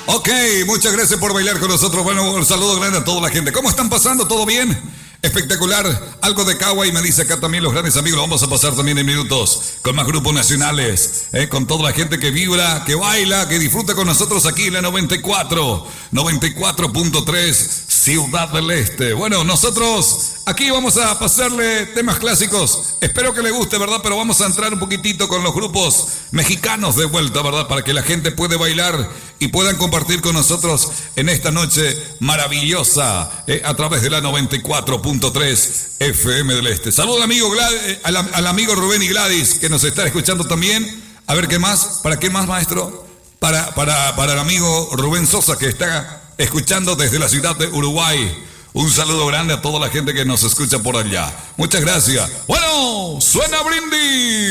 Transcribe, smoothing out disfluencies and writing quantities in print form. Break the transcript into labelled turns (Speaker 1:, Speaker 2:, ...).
Speaker 1: Ok, muchas gracias por bailar con nosotros. Bueno, un saludo grande a toda la gente. ¿Cómo están pasando? ¿Todo bien? Espectacular. Algo de Kawa y me dice acá también los grandes amigos. Lo vamos a pasar también en minutos con más grupos nacionales. Con toda la gente que vibra, que baila, que disfruta con nosotros aquí en la 94.3 Ciudad del Este. Bueno, nosotros aquí vamos a pasarle temas clásicos. Espero que le guste, ¿verdad? Pero vamos a entrar un poquitito con los grupos mexicanos de vuelta, ¿verdad? Para que la gente pueda bailar y puedan compartir con nosotros en esta noche maravillosa a través de la 94.3 FM del Este. Saludos al amigo, al amigo Rubén y Gladys que nos está escuchando también. A ver qué más, ¿para qué más, maestro? Para el amigo Rubén Sosa que está escuchando desde la ciudad de Uruguay. Un saludo grande a toda la gente que nos escucha por allá. Muchas gracias. Bueno, suena brindis.